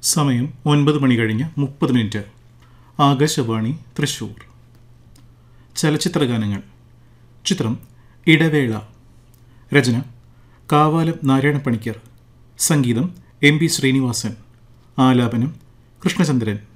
സമയം 9:30 ആകാശവാണി തൃശൂർ. ചലച്ചിത്രഗാനങ്ങൾ. ചിത്രം ഇടവേള. രചന കാവാലം നാരായണപ്പണിക്കർ. സംഗീതം എം. പി. ശ്രീനിവാസൻ. ആലാപനം കൃഷ്ണചന്ദ്രൻ.